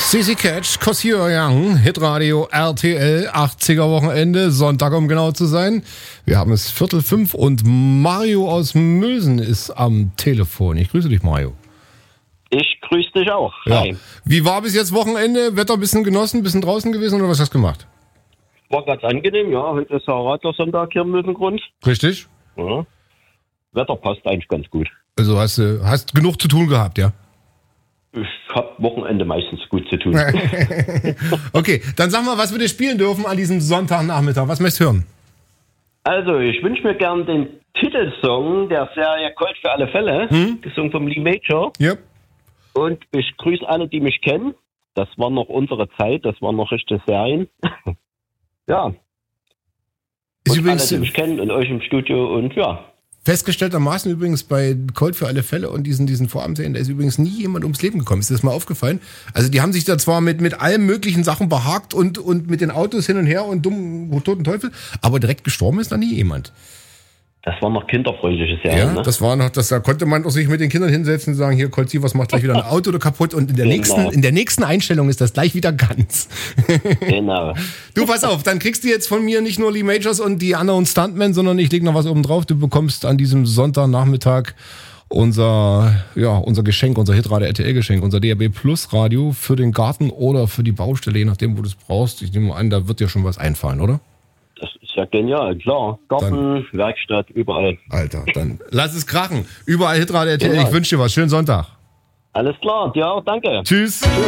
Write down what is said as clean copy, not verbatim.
CC Catch, 'Cause You're Young, Hitradio RTL, 80er Wochenende, Sonntag um genau zu sein. Wir haben es 4:45 und Mario aus Mülsen ist am Telefon. Ich grüße dich, Mario. Ich grüße dich auch. Ja. Hi. Wie war bis jetzt Wochenende? Wetter ein bisschen genossen, ein bisschen draußen gewesen oder was hast du gemacht? War ganz angenehm, ja. Heute ist ja Radlersonntag hier im Mösengrund. Richtig? Ja. Wetter passt eigentlich ganz gut. Also hast genug zu tun gehabt, ja? Ich habe Wochenende meistens gut zu tun. Okay, dann sag mal, was wir dir spielen dürfen an diesem Sonntagnachmittag. Was möchtest du hören? Also, ich wünsche mir gern den Titelsong der Serie Colt für alle Fälle, gesungen vom Lee Major. Ja. Und ich grüße alle, die mich kennen. Das war noch unsere Zeit, das waren noch richtige Serien. Ja. Ist und übrigens alle, die mich kennen und euch im Studio und ja. festgestelltermaßen übrigens bei Colt für alle Fälle und diesen Vorabendserien, da ist übrigens nie jemand ums Leben gekommen. Ist dir das mal aufgefallen? Also die haben sich da zwar mit allen möglichen Sachen behakt und mit den Autos hin und her und toten Teufel, aber direkt gestorben ist da nie jemand. Das waren noch kinderfreundliche Serien, Ja, ne? das war noch, da konnte man sich mit den Kindern hinsetzen und sagen, hier, Colt, was macht gleich wieder ein Auto oder kaputt und in der nächsten Einstellung ist das gleich wieder ganz. Genau. Du, pass auf, dann kriegst du jetzt von mir nicht nur Lee Majors und die anderen Stuntmen, sondern ich lege noch was oben drauf. Du bekommst an diesem Sonntagnachmittag unser Geschenk, unser Hitradio RTL-Geschenk, unser DAB Plus Radio für den Garten oder für die Baustelle, je nachdem, wo du es brauchst. Ich nehme an, da wird dir schon was einfallen, oder? Das ist ja genial, klar. Garten, Werkstatt, überall. Alter, dann lass es krachen. Überall Hitradio RTL. Genau. Ich wünsche dir was. Schönen Sonntag. Alles klar, dir auch, danke. Tschüss. Tschüss.